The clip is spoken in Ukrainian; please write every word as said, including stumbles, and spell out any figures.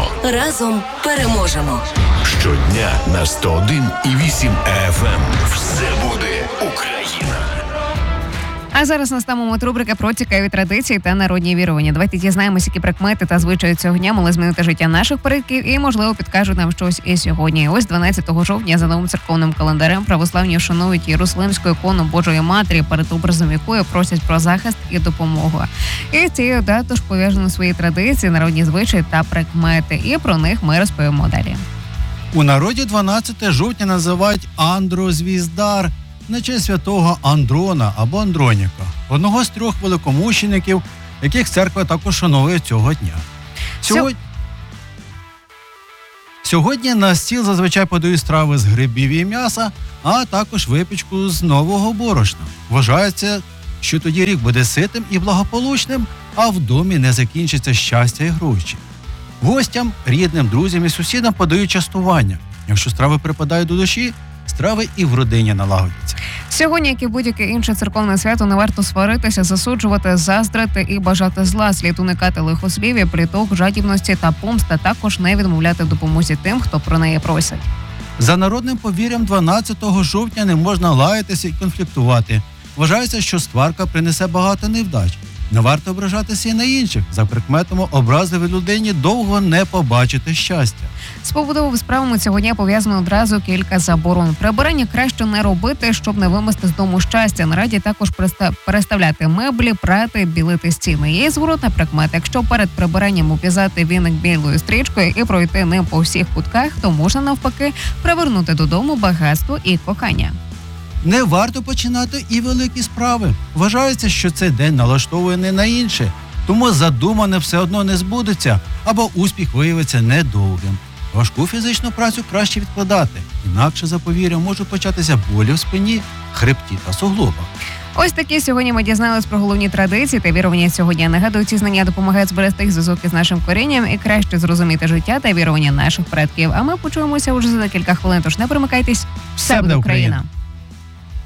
Разом переможемо. Щодня на сто один і вісім еф ем. Все буде Україна. А зараз настав момент рубрики про цікаві традиції та народні вірування. Давайте дізнаємося, які прикмети та звичаї цього дня могли змінити життя наших предків і, можливо, підкажуть нам щось і сьогодні. Ось дванадцятого жовтня за новим церковним календарем православні вшановують Єрусалимську ікону Божої Матері, перед образом якої просять про захист і допомогу. І з цією датою ж пов'язані свої традиції, народні звичаї та прикмети. І про них ми розповімо далі. У народі дванадцятого жовтня називають Андрозвіздар на честь святого Андрона або Андроніка, одного з трьох великомучеників, яких церква також шанує цього дня. Сьогодні... Сьогодні на стіл зазвичай подають страви з грибів і м'яса, а також випічку з нового борошна. Вважається, що тоді рік буде ситим і благополучним, а в домі не закінчиться щастя і гроші. Гостям, рідним, друзям і сусідам подають частування. Якщо страви припадають до душі, страви і в родині налагодяться. Сьогодні, як і будь-яке інше церковне свято, не варто сваритися, засуджувати, заздрити і бажати зла. Слід уникати лихослів'я, пліток, жадібності та помста, також не відмовляти в допомозі тим, хто про неї просить. За народним повір'ям дванадцятого жовтня не можна лаятися і конфліктувати. Вважається, що сварка принесе багато невдач. Не варто ображатися і на інших. За прикметами, образливій людині довго не побачити щастя. З побутовими справами цього дня пов'язано одразу кілька заборон. Прибирання краще не робити, щоб не вимести з дому щастя. На раді також переставляти меблі, прати, білити стіни. Є зворотна прикмета. Якщо перед прибиранням обв'язати віник білою стрічкою і пройти ним по всіх кутках, то можна навпаки привернути додому багатство і кохання. Не варто починати і великі справи. Вважається, що цей день налаштовує не на інше, тому задумане все одно не збудеться, або успіх виявиться недовгим. Важку фізичну працю краще відкладати, інакше, за повір'ям, можуть початися болі в спині, хребті та суглобах. Ось такі сьогодні ми дізнались про головні традиції та вірування цього дня. Нагадую, ці знання допомагають зберегти зв'язок із нашим корінням і краще зрозуміти життя та вірування наших предків. А ми почуємося уже за декілька хвилин, тож не перемикайтесь. Все буде Україна!